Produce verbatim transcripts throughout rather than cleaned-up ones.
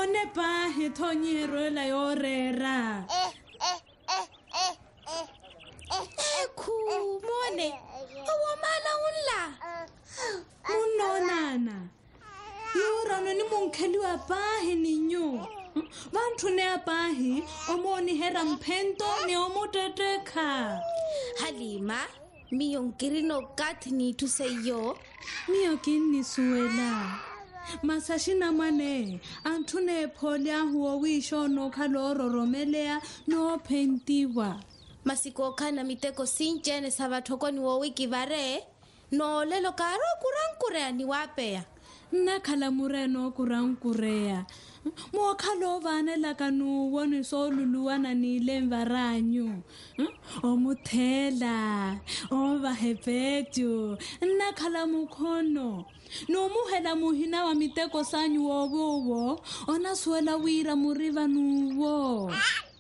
one pa he thonyero la yorera Ekhu mone awamala unla munonana yorano ni monkheliwa pa he ninyo bantu ne pa he omoni hera mphento ne omoteteka Halima miyonkirino kathini tuseyo miyo kinni suela masashina mane antune pholya huo wisho no khaloro romelea no phentiwa masiko kana miteko sinjene sabathoko ni wo wiki bare no lelo karo kurankure ni wapea nna khala mureno kurankurea mo khalo vana la kanu woni so luluwana ni lemvaranyu o muthela o va hepetu nna khala mukhono no muhela muhina wa miteko sanyu wo bobo ona suela wira muriva nuwo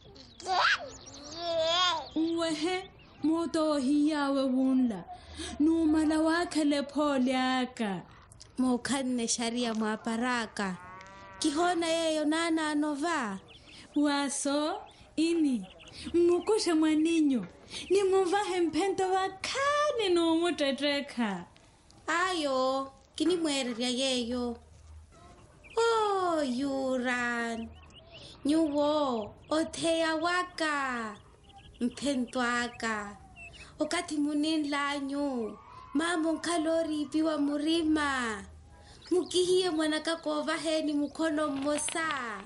uwehe moto hiyawe wunla numala wakhele pholyaka mokhanne sharia mwaparaka kihona yeyo nana anova waso ini mukushe mwaninyo ni muvahe mphento vakhani no muteteka ayo kini mwererya yeyo oh yuran nyuwo otheya waka mphento aka okati muninlanyu mambo nkalori piwa murima mukihiye mwana kakova heni mukhono mmosa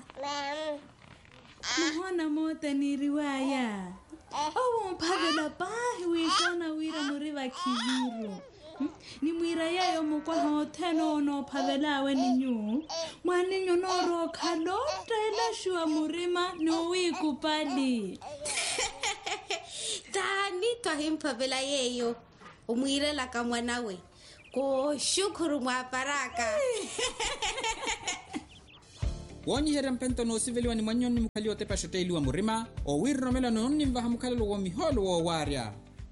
muhona mote ni riwaya owo mphavela pahi wishona wira muriva khiviro ni mwira yeyo mukwa hotheno no phavelawe ninyu mwaninyo no rokha lotela shua murima no wikupali tani twahimphavela yeyo umwirela ka mwanawe ko shukuru mwaparaka woni hera mpento no siveliwa ni mwanyoni mukhali ote pashoteli wa murima o wirromela no nimvaha mukhali wo miholo wo warya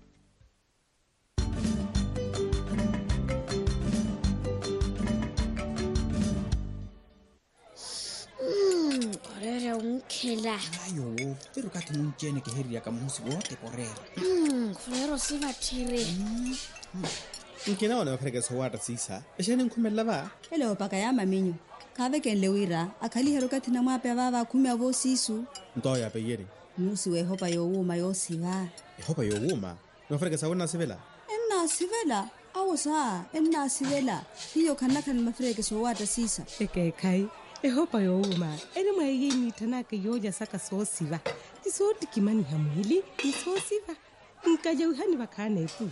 mm korera unkhela ayo pero kathi munjene ke heri ya kamusi wote korera mm korero sivathire nkina ona khare ke sowata sisa eshene nkhumela ba Hello paka ya maminyo kave ken lewira akhali hero kathina mwape baba khumya bo sisu nto ya peyere musi we hopa yo uma yo siva ehopa yo wuma no khare ke sawona sivela enna sivela awusa enna sivela hiyo khana khana mafire ke sowata sisa eke kai ehopa yo uma ene mwayi thana ke yoja saka so siva tisoti kimani hamili so siva nkaje uhani bakhane tu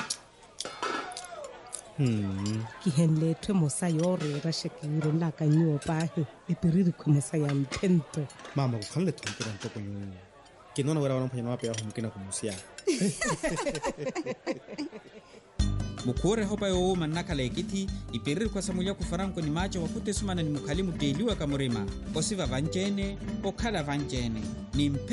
hmm kihenle thwe mosa yore rashekiro la kanyo pahe epiriri khomosa ya mphento mama ku khalle thonkera ntoko nyu ke nona wera wana phanyana mape ya homkena ku musia mukhore hopa yo manakhala ekiti ipiriri kwa samuya kufaranko ni macho wakute sumana ni mukhali muteliwa ka murima osiva vanjene okhala vanjene ni